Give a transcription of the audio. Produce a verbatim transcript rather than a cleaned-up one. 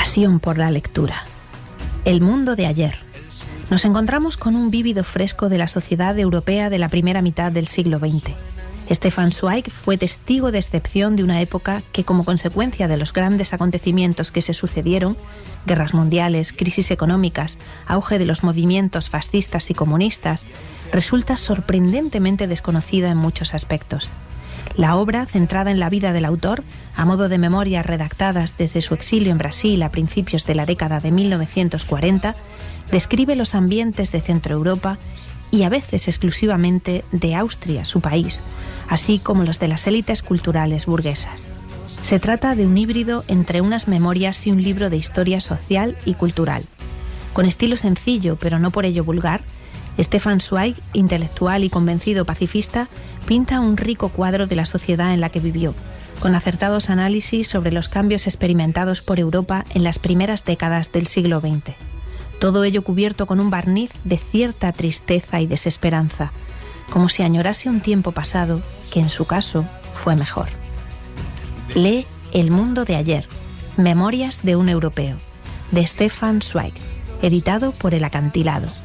Pasión por la lectura. El mundo de ayer. Nos encontramos con un vívido fresco de la sociedad europea de la primera mitad del siglo veinte. Stefan Zweig fue testigo de excepción de una época que, como consecuencia de los grandes acontecimientos que se sucedieron, guerras mundiales, crisis económicas, auge de los movimientos fascistas y comunistas, resulta sorprendentemente desconocida en muchos aspectos. La obra, centrada en la vida del autor, a modo de memorias redactadas desde su exilio en Brasil a principios de la década de mil novecientos cuarenta, describe los ambientes de Centroeuropa y a veces exclusivamente de Austria, su país, así como los de las élites culturales burguesas. Se trata de un híbrido entre unas memorias y un libro de historia social y cultural. Con estilo sencillo, pero no por ello vulgar, Stefan Zweig, intelectual y convencido pacifista, pinta un rico cuadro de la sociedad en la que vivió, con acertados análisis sobre los cambios experimentados por Europa en las primeras décadas del siglo veinte. Todo ello cubierto con un barniz de cierta tristeza y desesperanza, como si añorase un tiempo pasado que en su caso fue mejor. Lee El mundo de ayer, Memorias de un europeo, de Stefan Zweig, editado por El Acantilado.